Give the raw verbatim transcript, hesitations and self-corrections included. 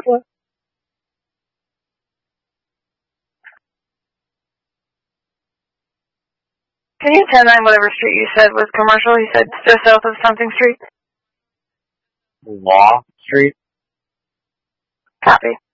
What? Can you ten nine whatever street you said was commercial? You said just south of something street? Law Street. Copy.